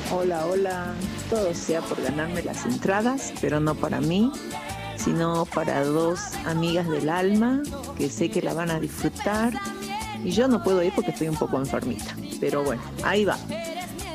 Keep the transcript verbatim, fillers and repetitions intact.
Hola, hola. Todo sea por ganarme las entradas, pero no para mí, sino para dos amigas del alma que sé que la van a disfrutar. Y yo no puedo ir porque estoy un poco enfermita. Pero bueno, ahí va.